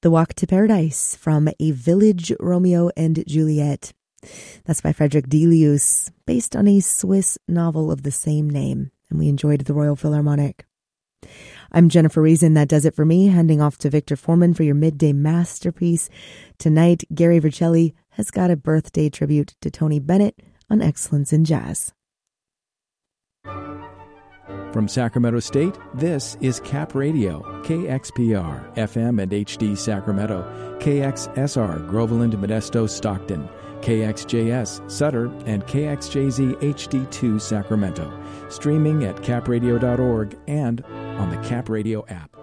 The Walk to Paradise from A Village, Romeo and Juliet. That's by Frederick Delius, based on a Swiss novel of the same name, and we enjoyed the Royal Philharmonic. I'm Jennifer Reason. That does it for me. Handing off to Victor Foreman for your midday masterpiece. Tonight, Gary Vercelli has got a birthday tribute to Tony Bennett on Excellence in Jazz. From Sacramento State, this is Cap Radio, KXPR, FM and HD Sacramento, KXSR, Groveland, Modesto, Stockton, KXJS, Sutter, and KXJZ HD2 Sacramento. Streaming at capradio.org and on the Cap Radio app.